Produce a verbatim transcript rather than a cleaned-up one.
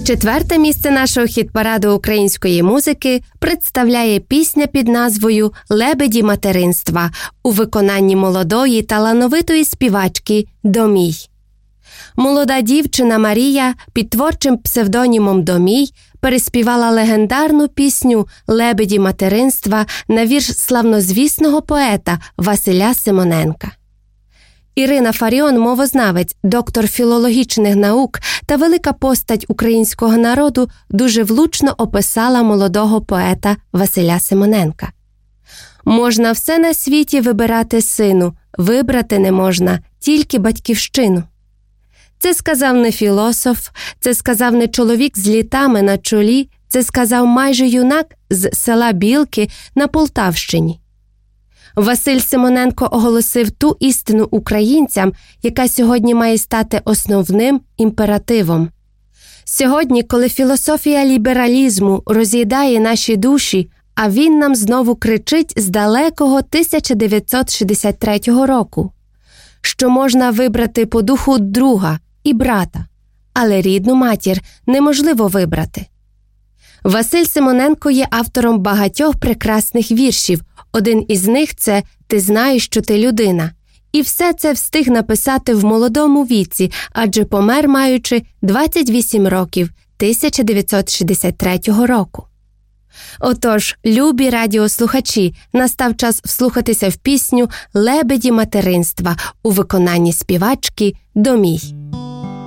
Четверте місце нашого хіт-параду української музики представляє пісня під назвою «Лебеді материнства» у виконанні молодої талановитої співачки Домій. Молода дівчина Марія під творчим псевдонімом Домій переспівала легендарну пісню «Лебеді материнства» на вірш славнозвісного поета Василя Симоненка. Ірина Фаріон – мовознавець, доктор філологічних наук та велика постать українського народу, дуже влучно описала молодого поета Василя Симоненка. «Можна все на світі вибирати, сину, вибрати не можна тільки батьківщину». Це сказав не філософ, це сказав не чоловік з літами на чолі, це сказав майже юнак з села Білки на Полтавщині. Василь Симоненко оголосив ту істину українцям, яка сьогодні має стати основним імперативом. Сьогодні, коли філософія лібералізму роз'їдає наші душі, а він нам знову кричить з далекого тисяча дев'ятсот шістдесят третього року, що можна вибрати по духу друга і брата, але рідну матір неможливо вибрати. Василь Симоненко є автором багатьох прекрасних віршів. Один із них – це «Ти знаєш, що ти людина». І все це встиг написати в молодому віці, адже помер маючи двадцять вісім років, тисяча дев'ятсот шістдесят третього року. Отож, любі радіослухачі, настав час вслухатися в пісню «Лебеді материнства» у виконанні співачки Домій.